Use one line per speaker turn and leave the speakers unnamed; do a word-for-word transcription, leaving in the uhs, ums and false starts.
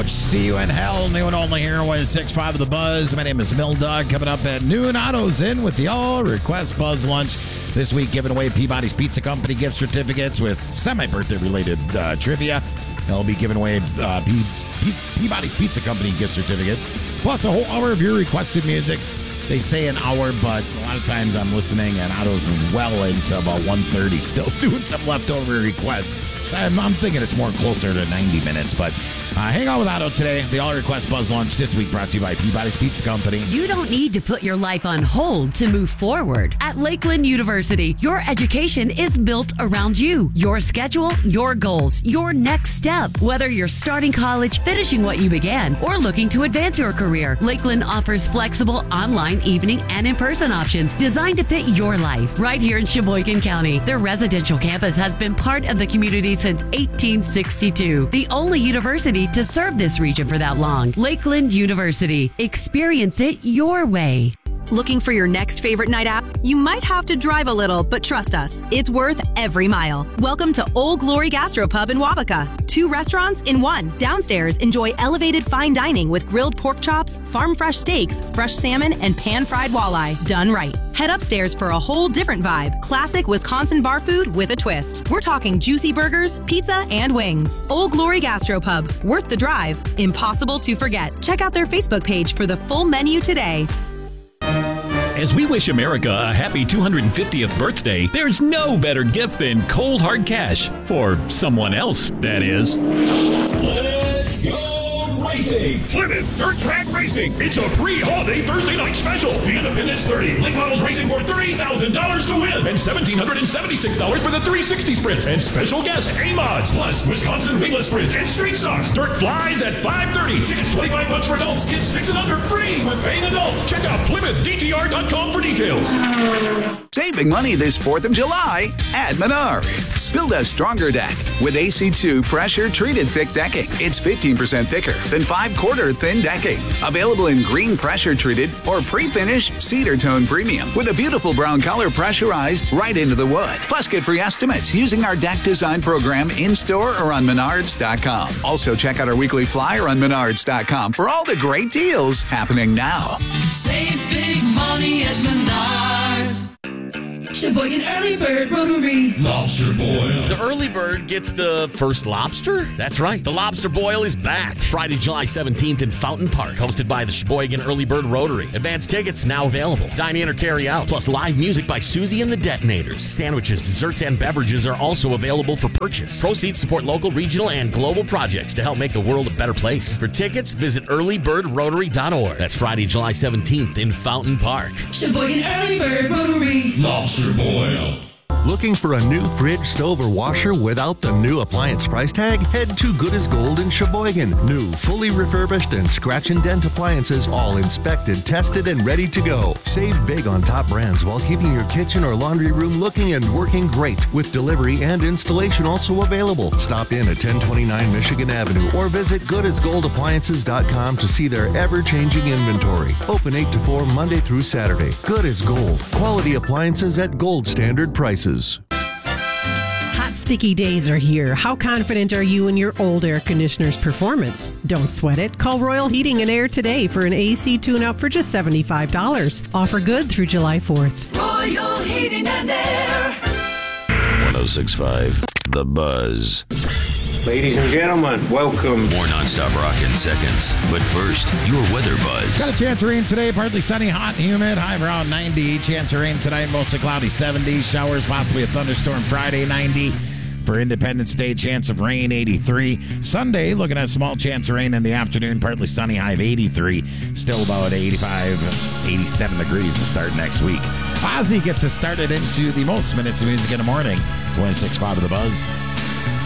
Coach, see you in hell. Noon only here, one six five of the Buzz. My name is Mill Dog. Coming up at noon, Otto's in with the All Request Buzz Lunch. This week, giving away Peabody's Pizza Company gift certificates with semi-birthday related uh, trivia. I'll be giving away uh, Pe- Pe- Peabody's Pizza Company gift certificates, plus a whole hour of your requested music. They say an hour, but a lot of times I'm listening and Otto's well into about one thirty, still doing some leftover requests. I'm, I'm thinking it's more closer to ninety minutes, but uh, hang out with Otto today. The All Request Buzz Lunch this week brought to you by Peabody's Pizza Company.
You don't need to put your life on hold to move forward. At Lakeland University, your education is built around you, your schedule, your goals, your next step. Whether you're starting college, finishing what you began, or looking to advance your career, Lakeland offers flexible online, evening, and in-person options designed to fit your life. Right here in Sheboygan County, their residential campus has been part of the community since eighteen sixty-two. The only university to serve this region for that long. Lakeland University. Experience it your way.
Looking for your next favorite night out? You might have to drive a little, but trust us, it's worth every mile. Welcome to Old Glory Gastropub in Wabaka. Two restaurants in one. Downstairs, enjoy elevated fine dining with grilled pork chops, farm-fresh steaks, fresh salmon, and pan-fried walleye. Done right. Head upstairs for a whole different vibe. Classic Wisconsin bar food with a twist. We're talking juicy burgers, pizza, and wings. Old Glory Gastropub. Worth the drive. Impossible to forget. Check out their Facebook page for the full menu today.
As we wish America a happy two hundred fiftieth birthday, there's no better gift than cold hard cash. For someone else, that is.
Let's go racing! Plymouth Dirt Track Racing! It's a pre-holiday Thursday night special! The Independence thirty late models racing for three thousand dollars to win! And one thousand seven hundred seventy-six dollars for the three sixty sprints and special guest A-Mods! Plus Wisconsin wingless sprints and street stocks! Dirt flies at five thirty! Tickets twenty-five bucks for adults, kids six and under free with paying adults! Check out Plymouth D T R dot com for details!
Saving money this fourth of July at Menards. Build a stronger deck with A C two pressure-treated thick decking. It's fifteen percent thicker than five-quarter thin decking. Available in green pressure-treated or pre-finished cedar tone premium with a beautiful brown color pressurized right into the wood. Plus, get free estimates using our deck design program in-store or on Menards dot com. Also, check out our weekly flyer on Menards dot com for all the great deals happening now.
Save big money at Menards. Sheboygan Early Bird Rotary.
Lobster Boil.
The Early Bird gets the first lobster? That's right. The Lobster Boil is back. Friday, July seventeenth in Fountain Park, hosted by the Sheboygan Early Bird Rotary. Advanced tickets now available. Dine in or carry out. Plus live music by Susie and the Detonators. Sandwiches, desserts, and beverages are also available for purchase. Proceeds support local, regional, and global projects to help make the world a better place. For tickets, visit early bird rotary dot org. That's Friday, July seventeenth in Fountain Park.
Sheboygan Early Bird Rotary.
Lobster Boil.
Looking for a new fridge, stove, or washer without the new appliance price tag? Head to Good as Gold in Sheboygan. New, fully refurbished, and scratch and dent appliances, all inspected, tested, and ready to go. Save big on top brands while keeping your kitchen or laundry room looking and working great, with delivery and installation also available. Stop in at ten twenty-nine Michigan Avenue or visit good as gold appliances dot com to see their ever-changing inventory. Open eight to four Monday through Saturday. Good as Gold. Quality appliances at gold standard prices.
Hot, sticky days are here. How confident are you in your old air conditioner's performance? Don't sweat it. Call Royal Heating and Air today for an A C tune-up for just seventy-five dollars. Offer good through July fourth.
Royal Heating and Air.
one oh six point five The Buzz.
Ladies and gentlemen, welcome.
More nonstop rock in seconds. But first, your weather buzz.
Got a chance of rain today. Partly sunny, hot and humid. High of around ninety. Chance of rain tonight. Mostly cloudy, seventy. Showers, possibly a thunderstorm Friday, ninety. For Independence Day, chance of rain, eighty-three. Sunday, looking at a small chance of rain in the afternoon. Partly sunny, high of eighty-three. Still about eighty-five, eighty-seven degrees to start next week. Ozzy gets us started into the most minutes of music in the morning. twenty-six point five of The Buzz.